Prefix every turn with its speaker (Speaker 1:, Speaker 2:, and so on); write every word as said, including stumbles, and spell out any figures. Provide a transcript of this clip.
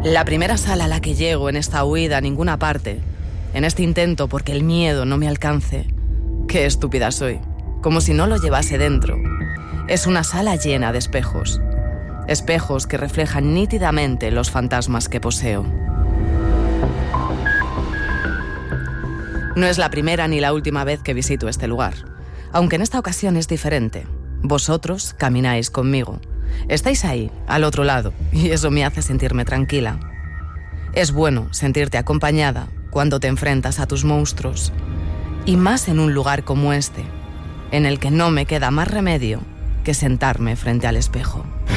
Speaker 1: La primera sala a la que llego en esta huida a ninguna parte, en este intento porque el miedo no me alcance, qué estúpida soy, como si no lo llevase dentro, es una sala llena de espejos. Espejos que reflejan nítidamente los fantasmas que poseo. No es la primera ni la última vez que visito este lugar, aunque en esta ocasión es diferente. Vosotros camináis conmigo. Estáis ahí, al otro lado, y eso me hace sentirme tranquila. Es bueno sentirte acompañada cuando te enfrentas a tus monstruos, y más en un lugar como este, en el que no me queda más remedio que sentarme frente al espejo.